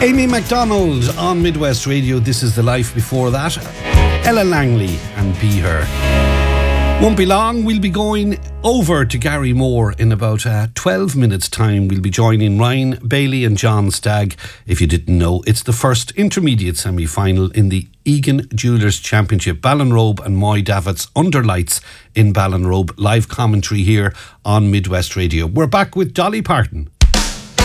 Amy MacDonald on Midwest Radio. This is The Life Before That. Ella Langley and Be Her. Won't be long, we'll be going over to Garrymore in about 12 minutes time. We'll be joining Ryan Bailey and John Stagg. If you didn't know, it's the first intermediate semi-final in the Egan Jewelers Championship. Ballinrobe and Moy Davitz under lights in Ballinrobe. Live commentary here on Midwest Radio. We're back with Dolly Parton